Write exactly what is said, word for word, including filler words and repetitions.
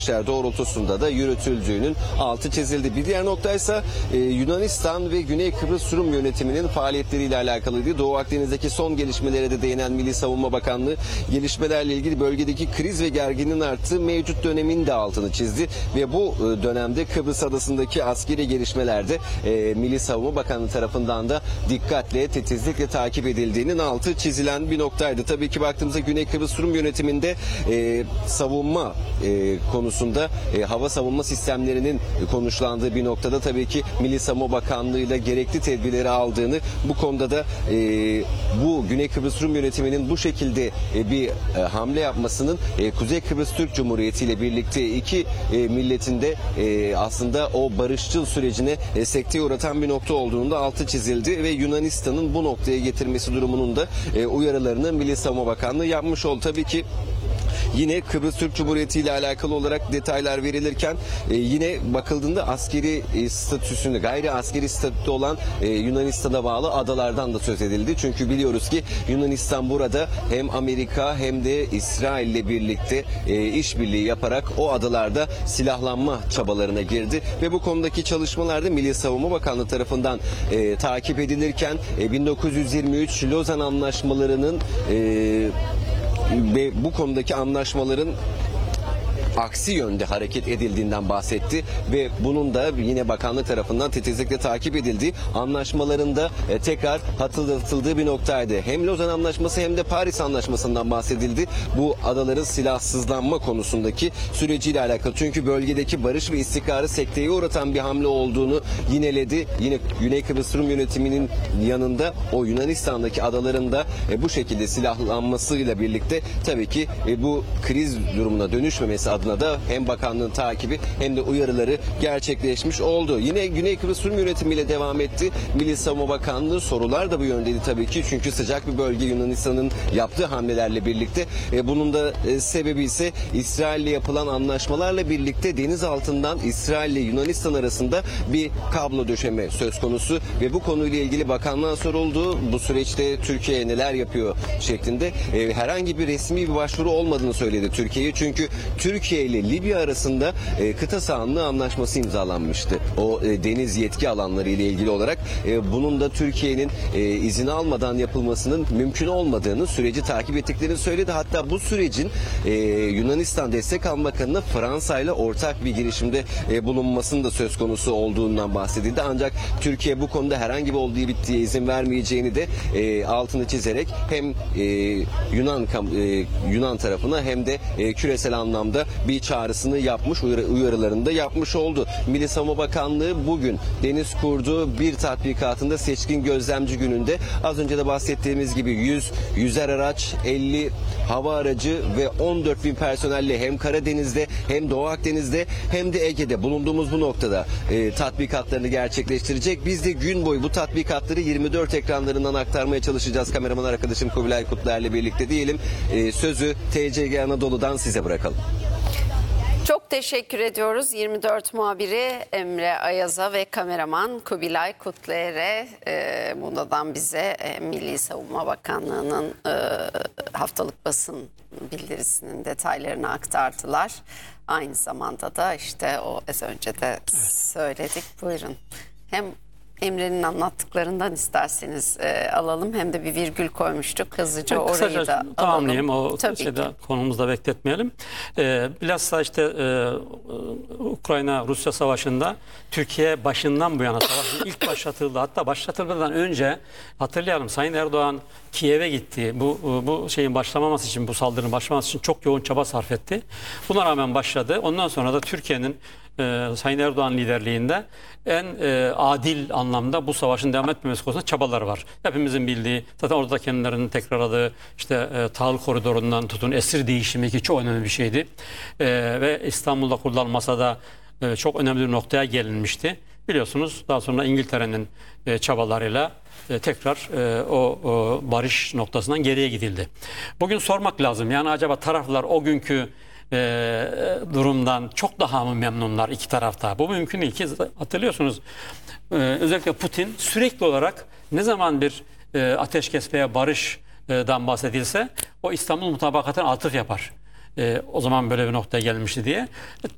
doğrultusunda da yürütüldüğünün altı çizildi. Bir diğer noktaysa e, Yunanistan ve Güney Kıbrıs Rum yönetiminin faaliyetleriyle alakalıydı. Doğu Akdeniz'deki son gelişmelere de değinen Milli Savunma Bakanlığı gelişmelerle ilgili bölgedeki kriz ve gerginliğin arttığı mevcut dönemin de altını çizdi ve bu e, dönemde Kıbrıs Adası'ndaki askeri gelişmelerde e, Milli Savunma Bakanlığı tarafından da dikkatle, titizlikle takip edildiğinin altı çizilen bir noktaydı. Tabii ki baktığımızda Güney Kıbrıs Rum yönetiminde e, savunma e, konusu konusunda e, hava savunma sistemlerinin konuşlandığı bir noktada tabii ki Milli Savunma Bakanlığı ile gerekli tedbirleri aldığını, bu konuda da e, bu Güney Kıbrıs Rum yönetiminin bu şekilde e, bir e, hamle yapmasının e, Kuzey Kıbrıs Türk Cumhuriyeti ile birlikte iki e, milletin de e, aslında o barışçıl sürecine e, sekteye uğratan bir nokta olduğunu da altı çizildi ve Yunanistan'ın bu noktaya getirmesi durumunun da e, uyarılarını Milli Savunma Bakanlığı yapmış oldu. Tabii ki yine Kıbrıs Türk Cumhuriyeti ile alakalı olarak detaylar verilirken e, yine bakıldığında askeri e, statüsünde, gayri askeri statüde olan e, Yunanistan'a bağlı adalardan da söz edildi. Çünkü biliyoruz ki Yunanistan burada hem Amerika hem de İsrail ile birlikte e, işbirliği yaparak o adalarda silahlanma çabalarına girdi ve bu konudaki çalışmalarda Milli Savunma Bakanlığı tarafından e, takip edilirken e, bin dokuz yüz yirmi üç Lozan Anlaşmaları'nın e, ve bu konudaki anlaşmaların aksi yönde hareket edildiğinden bahsetti ve bunun da yine bakanlık tarafından titizlikle takip edildiği, anlaşmalarında e, tekrar hatırlatıldığı bir noktaydı. Hem Lozan Anlaşması hem de Paris Anlaşması'ndan bahsedildi. Bu adaların silahsızlanma konusundaki süreciyle alakalı. Çünkü bölgedeki barış ve istikrarı sekteye uğratan bir hamle olduğunu yineledi. Yine Güney Kıbrıs Rum yönetiminin yanında o Yunanistan'daki adaların da e, bu şekilde silahlanmasıyla birlikte tabii ki e, bu kriz durumuna dönüşmemesi adına da hem bakanlığın takibi hem de uyarıları gerçekleşmiş oldu. Yine Güney Kıbrıs Rum yönetimiyle devam etti. Milli Savunma Bakanlığı, sorular da bu yöndeydi tabii ki. Çünkü sıcak bir bölge Yunanistan'ın yaptığı hamlelerle birlikte. E, bunun da e, sebebi ise İsrail ile yapılan anlaşmalarla birlikte deniz altından İsrail ile Yunanistan arasında bir kablo döşeme söz konusu ve bu konuyla ilgili bakanlığa soruldu. Bu süreçte Türkiye neler yapıyor şeklinde e, herhangi bir resmi bir başvuru olmadığını söyledi Türkiye'ye. Çünkü Türkiye Türkiye ile Libya arasında e, kıta sahanlığı anlaşması imzalanmıştı. O e, deniz yetki alanları ile ilgili olarak e, bunun da Türkiye'nin e, izin almadan yapılmasının mümkün olmadığını, süreci takip ettiklerini söyledi. Hatta bu sürecin e, Yunanistan Destek Almak adına Fransa ile ortak bir girişimde e, bulunmasının da söz konusu olduğundan bahsedildi. Ancak Türkiye bu konuda herhangi bir olduğu bittiğe izin vermeyeceğini de e, altını çizerek hem e, Yunan e, Yunan tarafına hem de e, küresel anlamda bir çağrısını yapmış, uyarılarını da yapmış oldu. Milli Savunma Bakanlığı bugün deniz kurduğu bir tatbikatında seçkin gözlemci gününde az önce de bahsettiğimiz gibi yüz, yüzer araç, elli hava aracı ve on dört bin personelle hem Karadeniz'de hem Doğu Akdeniz'de hem de Ege'de bulunduğumuz bu noktada e, tatbikatlarını gerçekleştirecek. Biz de gün boyu bu tatbikatları yirmi dört ekranlarından aktarmaya çalışacağız. Kameraman arkadaşım Kubilay Kutluer'le birlikte diyelim. E, sözü T C G Anadolu'dan size bırakalım. Çok teşekkür ediyoruz yirmi dört muhabiri Emre Ayaz'a ve kameraman Kubilay Kutluer'e e, bundan bize e, Milli Savunma Bakanlığı'nın e, haftalık basın bildirisinin detaylarını aktardılar. Aynı zamanda da işte o az önce de söyledik. Buyurun. Hem Emre'nin anlattıklarından isterseniz e, alalım, hem de bir virgül koymuştuk hızlıca yani orayı da alalım. Tamamlayayım, o şeyde konumuzda bekletmeyelim. Ee, bilhassa işte e, Ukrayna-Rusya savaşında Türkiye başından bu yana savaşın ilk başlatıldı. Hatta başlatılmadan önce hatırlayalım, Sayın Erdoğan Kiev'e gitti. Bu bu şeyin başlamaması için, bu saldırının başlamaması için çok yoğun çaba sarf etti. Buna rağmen başladı. Ondan sonra da Türkiye'nin e, Sayın Erdoğan liderliğinde en e, adil anlamda bu savaşın devam etmemesi konusunda çabalar var. Hepimizin bildiği, zaten orada kendilerinin tekrarladığı işte e, tahıl koridorundan tutun esir değişimi ki çok önemli bir şeydi. E, ve İstanbul'da kurulan masada e, çok önemli bir noktaya gelinmişti. Biliyorsunuz daha sonra İngiltere'nin e, çabalarıyla e, tekrar e, o, o barış noktasından geriye gidildi. Bugün sormak lazım, yani acaba taraflar o günkü e, durumdan çok daha mı memnunlar iki tarafta? Bu mümkün değil ki, hatırlıyorsunuz e, özellikle Putin sürekli olarak ne zaman bir e, ateşkes veya barışdan bahsedilse o İstanbul Mutabakatı'na atıf yapar. E, o zaman böyle bir noktaya gelmişti diye.